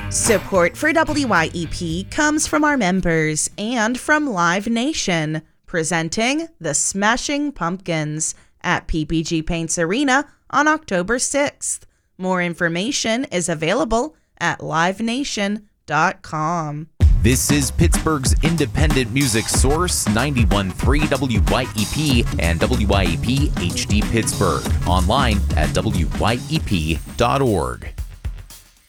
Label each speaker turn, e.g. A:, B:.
A: Support for WYEP comes from our members and from Live Nation, presenting the Smashing Pumpkins at PPG Paints Arena on October 6th. More information is available at livenation.com.
B: This is Pittsburgh's independent music source, 91.3 WYEP and WYEP HD Pittsburgh. Online at WYEP.org.